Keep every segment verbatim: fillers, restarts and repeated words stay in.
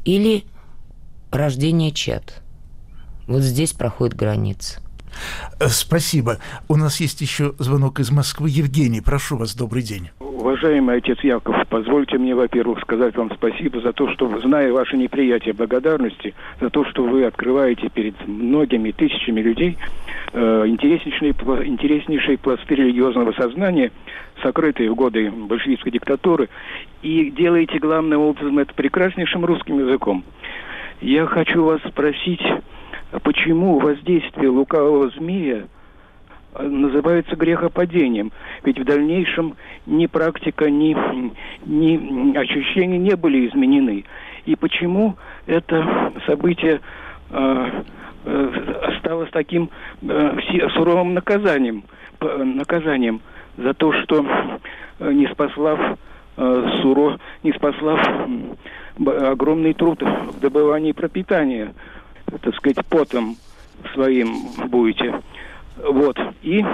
или рождение чад. Вот здесь проходит граница. Спасибо. У нас есть еще звонок из Москвы. Евгений, прошу вас, добрый день. Уважаемый отец Яков, позвольте мне, во-первых, сказать вам спасибо за то, что, зная ваше неприятие благодарности, за то, что вы открываете перед многими тысячами людей э, интереснейшие, интереснейшие пласты религиозного сознания, сокрытые в годы большевистской диктатуры, и делаете главным образом это прекраснейшим русским языком. Я хочу вас спросить, почему воздействие лукавого змея называется грехопадением? Ведь в дальнейшем ни практика, ни, ни ощущения не были изменены. И почему это событие э, э, осталось таким э, суровым наказанием, наказанием за то, что э, не спаслав э, суро, не спаслав э, огромный труд в добывании пропитания, так сказать, потом своим будете. Вот. И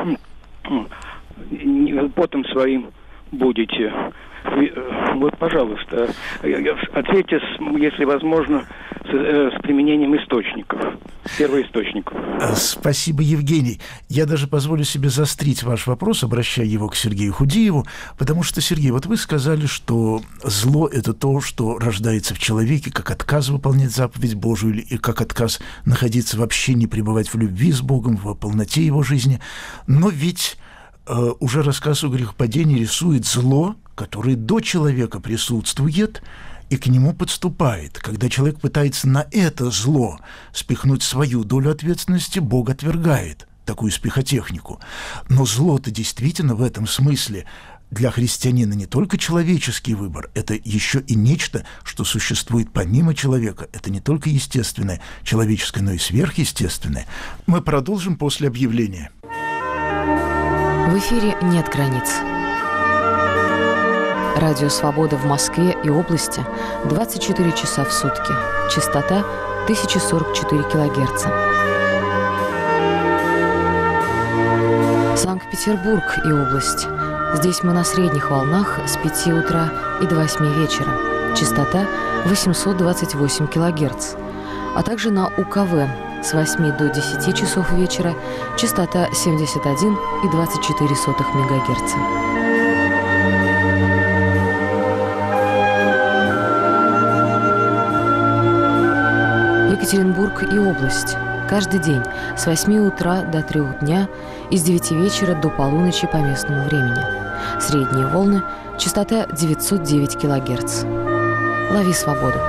потом своим будете. Вот, пожалуйста, ответьте, если возможно, с, с применением источников, первоисточников. Спасибо, Евгений. Я даже позволю себе заострить ваш вопрос, обращая его к Сергею Худиеву, потому что, Сергей, вот вы сказали, что зло – это то, что рождается в человеке, как отказ выполнять заповедь Божию, и как отказ находиться в общении, пребывать в любви с Богом, в полноте его жизни. Но ведь э, уже рассказ о грехопадении рисует зло, которое до человека присутствует и к нему подступает. Когда человек пытается на это зло спихнуть свою долю ответственности, Бог отвергает такую спихотехнику. Но зло-то действительно в этом смысле для христианина не только человеческий выбор, это еще и нечто, что существует помимо человека. Это не только естественное, человеческое, но и сверхъестественное. Мы продолжим после объявления. В эфире «Нет границ». Радио «Свобода» в Москве и области двадцать четыре часа в сутки. Частота тысяча сорок четыре килогерца. Санкт-Петербург и область. Здесь мы на средних волнах с пяти утра и до восьми вечера. Частота восемьсот двадцать восемь килогерц. А также на УКВ с восьми до десяти часов вечера. Частота семьдесят один и двадцать четыре сотых мегагерца. Екатеринбург и область. Каждый день с восьми утра до трёх дня и с девяти вечера до полуночи по местному времени. Средние волны, частота девятьсот девять килогерц. Лови свободу.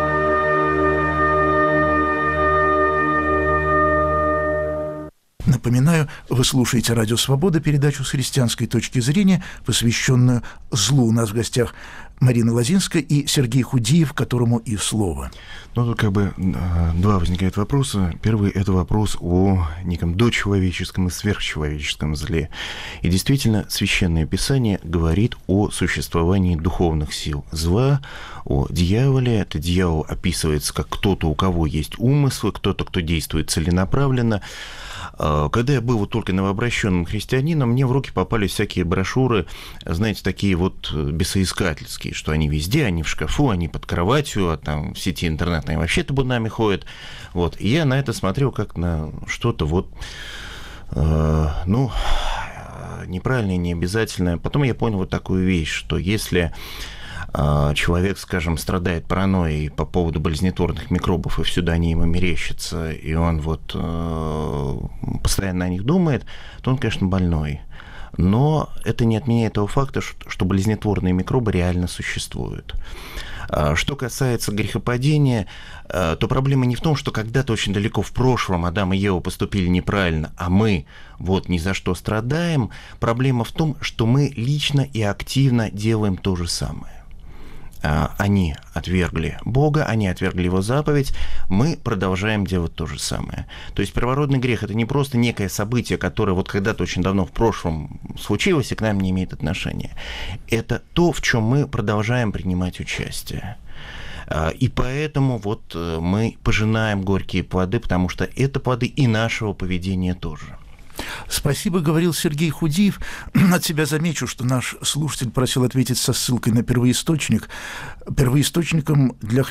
Напоминаю, вы слушаете «Радио Свобода», передачу с христианской точки зрения, посвященную злу. У нас в гостях Марина Лозинская и Сергей Худиев, которому и слово. Ну, тут как бы два возникают вопроса. Первый – это вопрос о неком дочеловеческом и сверхчеловеческом зле. И действительно, Священное Писание говорит о существовании духовных сил зла, о дьяволе. Это дьявол описывается как кто-то, у кого есть умыслы, кто-то, кто действует целенаправленно. Когда я был вот только новообращенным христианином, мне в руки попали всякие брошюры, знаете, такие вот бесоискательские, что они везде, они в шкафу, они под кроватью, а там в сети интернетной вообще табунами ходят. Вот. И я на это смотрел как на что-то вот, э, ну, неправильное, необязательное. Потом я понял вот такую вещь, что если человек, скажем, страдает паранойей по поводу болезнетворных микробов, и всюду они ему мерещатся, и он вот э, постоянно о них думает, то он, конечно, больной. Но это не отменяет того факта, что, что болезнетворные микробы реально существуют. Что касается грехопадения, то проблема не в том, что когда-то очень далеко в прошлом Адам и Ева поступили неправильно, а мы вот ни за что страдаем. Проблема в том, что мы лично и активно делаем то же самое. Они отвергли Бога, они отвергли Его заповедь, мы продолжаем делать то же самое. То есть первородный грех – это не просто некое событие, которое вот когда-то очень давно в прошлом случилось и к нам не имеет отношения. Это то, в чем мы продолжаем принимать участие. И поэтому вот мы пожинаем горькие плоды, потому что это плоды и нашего поведения тоже. Спасибо, говорил Сергей Худиев. От себя замечу, что наш слушатель просил ответить со ссылкой на первоисточник. Первоисточником для